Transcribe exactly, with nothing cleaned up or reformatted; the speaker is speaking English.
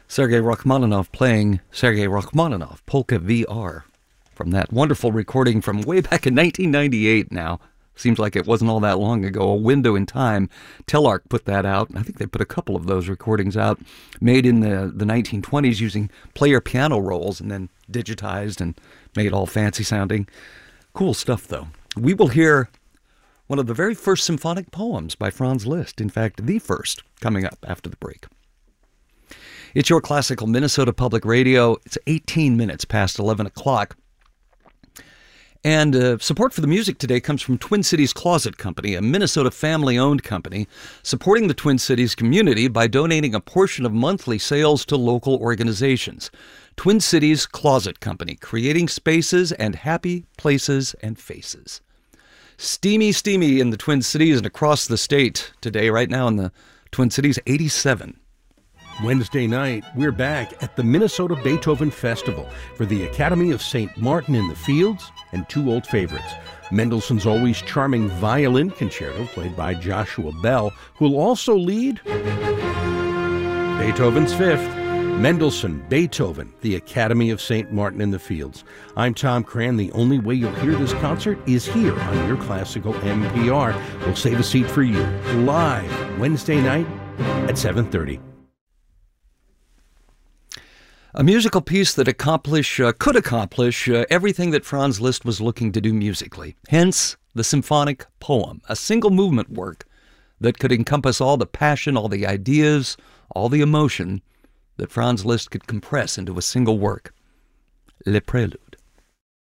Sergei Rachmaninoff playing Sergei Rachmaninoff, Polka V R, from that wonderful recording from way back in nineteen ninety-eight now. Seems like it wasn't all that long ago. A Window in Time. Telarc put that out. I think they put a couple of those recordings out, made in the, the nineteen twenties using player piano rolls and then digitized and made all fancy sounding. Cool stuff, though. We will hear one of the very first symphonic poems by Franz Liszt. In fact, the first, coming up after the break. It's your classical Minnesota Public Radio. It's eighteen minutes past eleven o'clock. And uh, support for the music today comes from Twin Cities Closet Company, a Minnesota family-owned company supporting the Twin Cities community by donating a portion of monthly sales to local organizations. Twin Cities Closet Company, creating spaces and happy places and faces. Steamy, steamy in the Twin Cities and across the state today. Right now in the Twin Cities, eighty-seven. Wednesday night, we're back at the Minnesota Beethoven Festival for the Academy of Saint Martin in the Fields and two old favorites. Mendelssohn's always charming violin concerto, played by Joshua Bell, who will also lead Beethoven's Fifth. Mendelssohn, Beethoven, the Academy of Saint Martin in the Fields. I'm Tom Cran. The only way you'll hear this concert is here on your classical N P R. We'll save a seat for you live Wednesday night at seven thirty. A musical piece that accomplish, uh, could accomplish uh, everything that Franz Liszt was looking to do musically. Hence, the symphonic poem, a single movement work that could encompass all the passion, all the ideas, all the emotion that Franz Liszt could compress into a single work. Le Prélude.